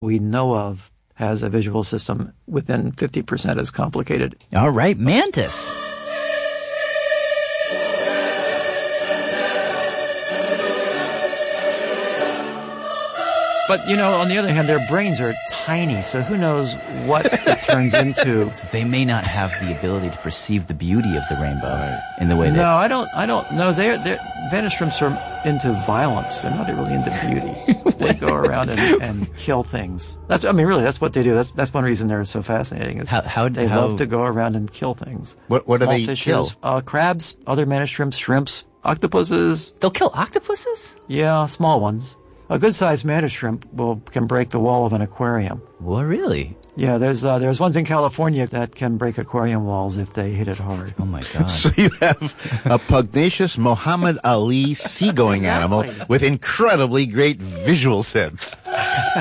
we know of has a visual system within 50% as complicated. All right, mantis. But, on the other hand, their brains are tiny, so who knows what it turns into. So they may not have the ability to perceive the beauty of the rainbow in the way that... No, I don't know. Vanished shrimps are into violence. They're not really into beauty. They go around and kill things. That's what they do. That's one reason they're so fascinating. Is they love to go around and kill things. What do they fishes, kill? Crabs, other managed shrimps, octopuses. They'll kill octopuses? Yeah, small ones. A good-sized mantis shrimp can break the wall of an aquarium. What, really? Yeah, there's ones in California that can break aquarium walls if they hit it hard. Oh, my God. So you have a pugnacious Muhammad Ali seagoing animal with incredibly great visual sense.